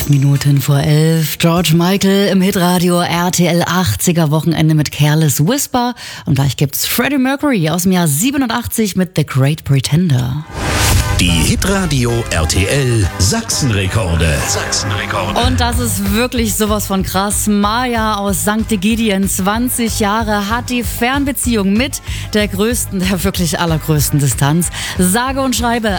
Minuten vor 11. George Michael im Hitradio RTL 80er Wochenende mit Careless Whisper. Und gleich gibt's Freddie Mercury aus dem Jahr 87 mit The Great Pretender. Die Hitradio RTL Sachsenrekorde. Und das ist wirklich sowas von krass. Maja aus St. Egidien, 20 Jahre, hat die Fernbeziehung mit der größten, der wirklich allergrößten Distanz. Sage und schreibe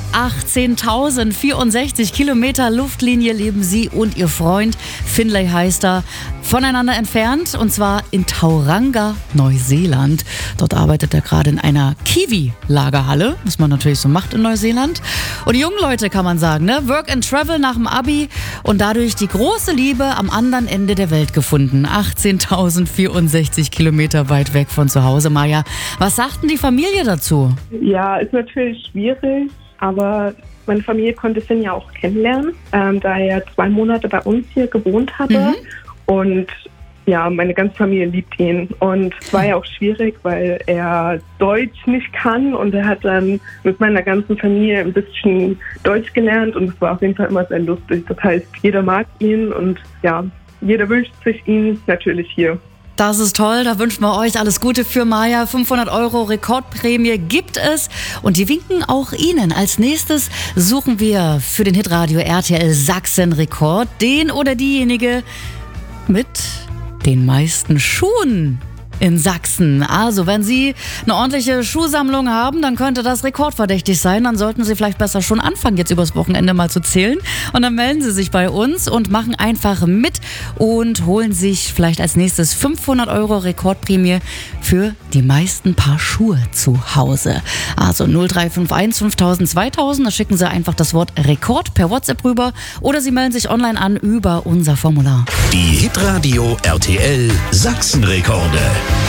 18.064 Kilometer Luftlinie leben sie und ihr Freund, Finlay heißt er, voneinander entfernt, und zwar in Tauranga, Neuseeland. Dort arbeitet er gerade in einer Kiwi-Lagerhalle, was man natürlich so macht in Neuseeland. Und die jungen Leute, kann man sagen, ne? Work and Travel nach dem Abi und dadurch die große Liebe am anderen Ende der Welt gefunden. 18.064 Kilometer weit weg von zu Hause. Maja, was sagt denn die Familie dazu? Ja, ist natürlich schwierig, aber meine Familie konnte Finn ja auch kennenlernen, da er 2 Monate bei uns hier gewohnt hatte. Und ja, meine ganze Familie liebt ihn. Und es war ja auch schwierig, weil er Deutsch nicht kann. Und er hat dann mit meiner ganzen Familie ein bisschen Deutsch gelernt. Und es war auf jeden Fall immer sehr lustig. Das heißt, jeder mag ihn und ja, jeder wünscht sich ihn natürlich hier. Das ist toll, da wünschen wir euch alles Gute für Maja. 500 € Rekordprämie gibt es und die winken auch Ihnen. Als nächstes suchen wir für den Hitradio RTL Sachsen-Rekord den oder diejenige mit den meisten Schuhen in Sachsen. Also, wenn Sie eine ordentliche Schuhsammlung haben, dann könnte das rekordverdächtig sein. Dann sollten Sie vielleicht besser schon anfangen, jetzt übers Wochenende mal zu zählen. Und dann melden Sie sich bei uns und machen einfach mit und holen sich vielleicht als nächstes 500 € Rekordprämie für die meisten Paar Schuhe zu Hause. Also 0351 5000 2000, da schicken Sie einfach das Wort Rekord per WhatsApp rüber oder Sie melden sich online an über unser Formular. Die Hitradio RTL Sachsenrekorde.